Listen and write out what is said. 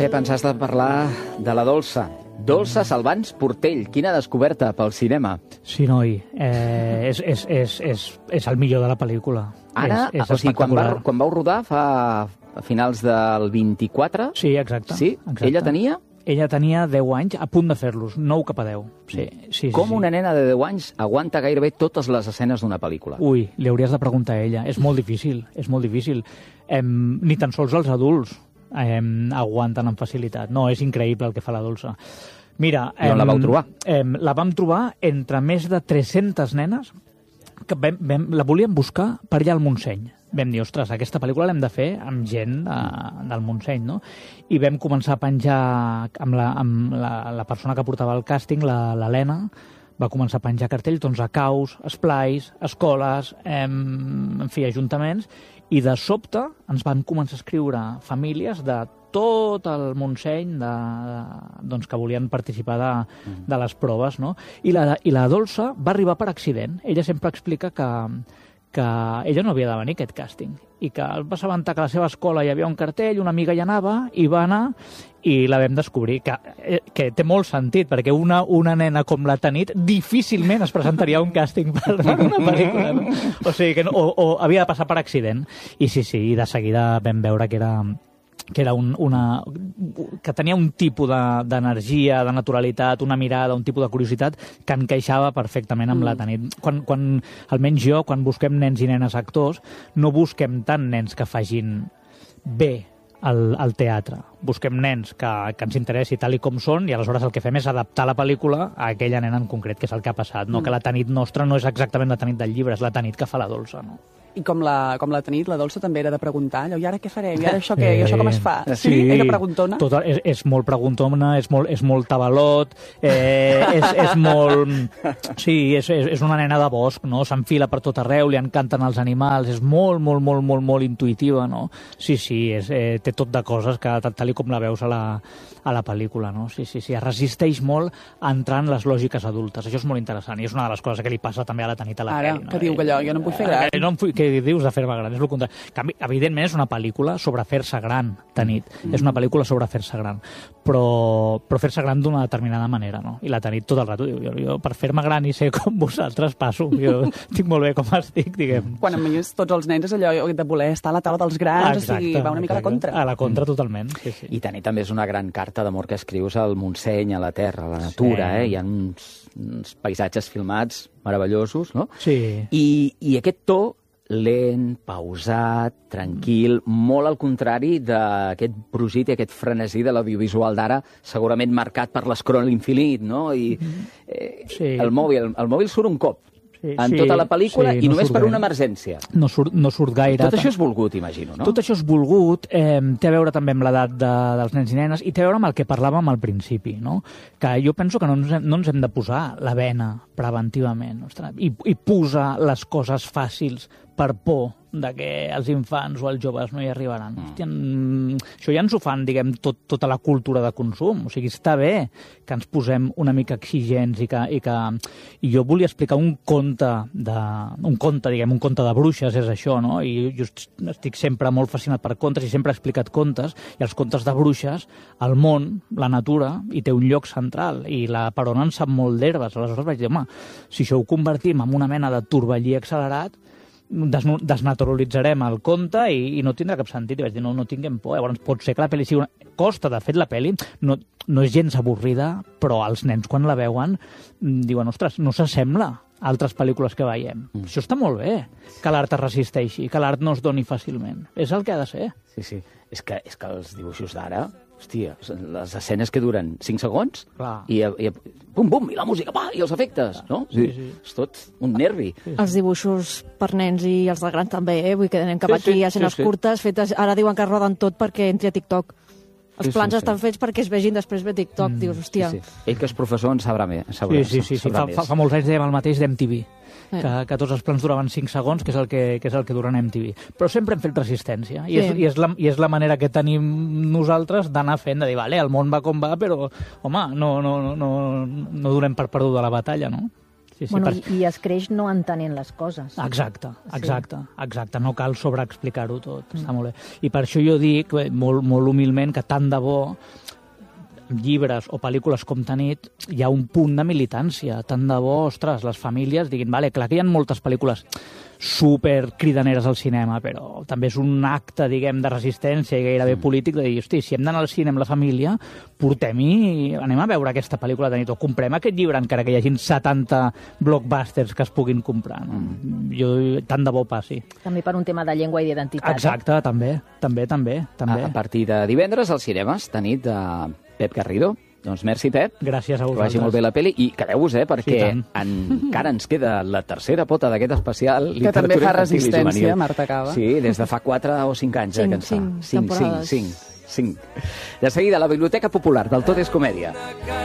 Pep, ens has de parlar de la Dolça. Dolça Salvans Portell, quina descoberta pel cinema. Sí, noi, és el millor de la pel·lícula. Ara, és o sigui, quan vau rodar a finals del 24... Sí, exacte. Sí? Exacte. Ella tenia? Ella tenia 10 anys, a punt de fer-los, 9 cap a 10. Sí. Com una nena de 10 anys aguanta gairebé totes les escenes d'una pel·lícula? Ui, li hauries de preguntar a ella. És molt difícil, és molt difícil. Ni tan sols els adults aguanten amb facilitat. No, és increïble el que fa la Dolça. Mira... I on la vau trobar? La vam trobar entre més de 300 nenes que la volíem buscar per allà al Montseny. Vam dir, ostres, aquesta pel·lícula l'hem de fer amb gent del Montseny, no? I vam començar a penjar amb la persona que portava el càsting, l'Helena, va començar a penjar cartells a caus, esplais, escoles, en fi, ajuntaments, i de sobte ens van començar a escriure famílies de tot el Montseny que volien participar de les proves, no? I la Dolça va arribar per accident. Ella sempre explica que ella no havia de venir a aquest càsting i que va assabentar que a la seva escola hi havia un cartell, una amiga hi anava, i va anar i la vam descobrir, que té molt sentit, perquè una nena com la Tanit difícilment es presentaria a un càsting per una pel·lícula, no? O sigui, o havia de passar per accident. I sí, i de seguida vam veure que tenia un tipus d'energia, de naturalitat, una mirada, un tipus de curiositat que encaixava perfectament amb la Tanit. Almenys jo, quan busquem nens i nenes actors, no busquem tant nens que facin bé al teatre. Busquem nens que ens interessi tal i com són, i aleshores el que fem és adaptar la pel·lícula a aquella nena en concret, que és el que ha passat. No que la Tanit nostra no és exactament la Tanit del llibre, és la Tanit que fa la Dolça, no? I com la Tanit, la Dolça també era de preguntar, allò, i ara què farem? I ara això què? I això com es fa? Sí, era preguntona? Total, és molt preguntona, és molt tabalot, és molt... Sí, és una nena de bosc, no? S'enfila per tot arreu, li encanten els animals, és molt intuïtiva, no? Sí, té tot de coses que tal com la veus a la pel·lícula, no? Sí, es resisteix molt a entrar en les lògiques adultes. Això és molt interessant, i és una de les coses que li passa també a la Tanit a la pel·li. Ara, que diu que allò, jo no em vull fer gran. Què dius de fer-me gran? És el contrari. Evidentment és una pel·lícula sobre fer-se gran, Tanit. És una pel·lícula sobre fer-se gran. Però fer-se gran d'una determinada manera, no? I la Tanit tot el rato diu, jo per fer-me gran i ser com vosaltres passo. Jo estic molt bé com estic, diguem. Quan a més tots els nens és allò de voler estar a la taula dels grans, o sigui, va una mica a la contra. A la contra, totalment. Sí. I Tanit també és una gran carta d'amor que escrius al Montseny, a la terra, a la natura, Hi ha uns paisatges filmats meravellosos, no? Sí. I aquest to lent, pausat, tranquil, molt al contrari d'aquest brogit i aquest frenesí de l'audiovisual d'ara, segurament marcat per l'escroll infinit, no? I el mòbil surt un cop en tota la pel·lícula i només per una emergència. No surt gaire. Tot això és volgut, imagino, no? Tot això és volgut, té a veure també amb l'edat dels nens i nenes i té a veure amb el que parlàvem al principi, no? Que jo penso que no ens hem de posar la bena preventivament, i posar les coses fàcils per por que els infants o els joves no hi arribaran. Hòstia, això ja ens ho fan, diguem, tota la cultura de consum. O sigui, està bé que ens posem una mica exigents i jo volia explicar un conte de bruixes, és això, no? I jo estic sempre molt fascinat per contes i sempre he explicat contes, i els contes de bruixes, el món, la natura, hi té un lloc central, i per on en sap molt d'herbes. Aleshores vaig dir, home, si això ho convertim en una mena de torbellí accelerat, desnaturalitzarem el conte i no tindrà cap sentit. I vaig dir, no tinguem por. Llavors pot ser que la pel·li sigui costa, de fet la pel·li no és gens avorrida, però els nens quan la veuen diuen, ostres, no s'assembla a altres pel·lícules que veiem. Això està molt bé, que l'art es resisteixi, que l'art no es doni fàcilment. És el que ha de ser. Sí. És que els dibuixos d'ara, hòstia, les escenes que duren 5 segons, i bum, i la música, i els efectes, no? Sí. És tot un nervi. Els dibuixos per nens i els de grans també, vull que anem cap aquí, escenes curtes, fetes, ara diuen que roden tot perquè entri a TikTok. Els plans estan fets perquè es vegin després de TikTok, dius, hòstia. Ell que és professor en sabrà més. Sí. Fa molts anys dèiem el mateix d'MTV. Que tots els plans duraven 5 segons, que és el que duren MTV. Però sempre hem fet resistència. I és la manera que tenim nosaltres d'anar fent, de dir, vale, el món va com va, però, home, no donem per perduda la batalla, no? Sí, bueno, i es creix no entenent les coses. Exacte. No cal sobreexplicar-ho tot, està molt bé. I per això jo dic, molt, molt humilment, que tant de bo llibres o pel·lícules com Tanit hi ha un punt de militància. Tant de bo, ostres, les famílies diguin, vale, clar que hi ha moltes pel·lícules super cridaneres al cinema, però també és un acte, diguem, de resistència i gairebé polític de dir, hosti, si hem d'anar al cine amb la família, anem a veure aquesta pel·lícula de nit, o comprem aquest llibre encara que hi hagin 70 blockbusters que es puguin comprar. No? Jo, tant de bo passi. També per un tema de llengua i d'identitat. Exacte, també. A partir de divendres als cinemes, Tanit de Pep Garrido. Doncs merci, Pep. Gràcies a vosaltres. Que vagi molt bé la pel·li. I quedeu-vos, perquè encara ens queda la tercera pota d'aquest especial. Que també fa resistència, Marta Cava. Sí, des de fa 4 o 5 anys. 5 temporades. 5. De seguida, la Biblioteca Popular del Tot és Comèdia.